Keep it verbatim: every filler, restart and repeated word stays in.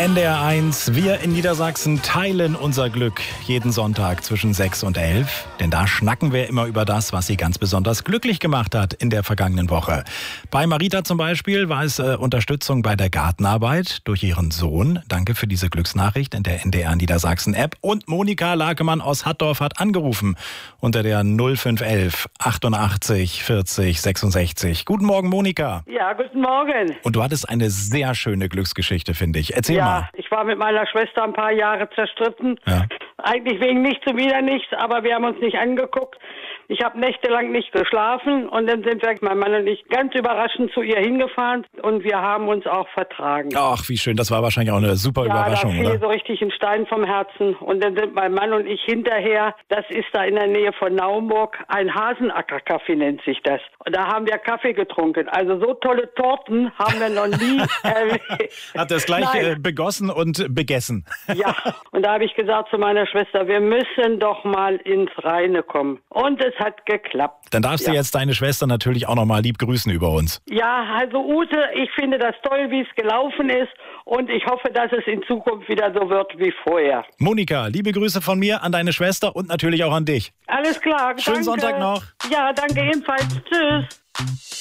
N D R eins, wir in Niedersachsen teilen unser Glück jeden Sonntag zwischen sechs und elf. Denn da schnacken wir immer über das, was sie ganz besonders glücklich gemacht hat in der vergangenen Woche. Bei Marita zum Beispiel war es äh, Unterstützung bei der Gartenarbeit durch ihren Sohn. Danke für diese Glücksnachricht in der N D R Niedersachsen App. Und Monika Lakemann aus Hattorf hat angerufen unter der null fünf elf achtundachtzig vierzig sechsundsechzig. Guten Morgen, Monika. Ja, guten Morgen. Und du hattest eine sehr schöne Glücksgeschichte, finde ich. Erzähl ja, mal. Ich war mit meiner Schwester ein paar Jahre zerstritten. Ja. Eigentlich wegen nichts und wieder nichts, aber wir haben uns nicht angeguckt. Ich habe nächtelang nicht geschlafen und dann sind wir, mein Mann und ich, ganz überraschend zu ihr hingefahren und wir haben uns auch vertragen. Ach, wie schön. Das war wahrscheinlich auch eine super ja, Überraschung, da fiel oder? so richtig ein Stein vom Herzen. Und dann sind mein Mann und ich hinterher, das ist da in der Nähe von Naumburg, ein Hasenacker-Kaffee nennt sich das. Und da haben wir Kaffee getrunken. Also so tolle Torten haben wir noch nie erlebt. Hat das gleich Nein. äh, begossen und begessen. Ja, und da habe ich gesagt zu meiner Schwester, wir müssen doch mal ins Reine kommen. Und es hat geklappt. Dann darfst ja. du jetzt deine Schwester natürlich auch noch mal lieb grüßen über uns. Ja, also Ute, ich finde das toll, wie es gelaufen ist. Und ich hoffe, dass es in Zukunft wieder so wird wie vorher. Monika, liebe Grüße von mir an deine Schwester und natürlich auch an dich. Alles klar. Schönen danke. Sonntag noch. Ja, danke ebenfalls. Tschüss.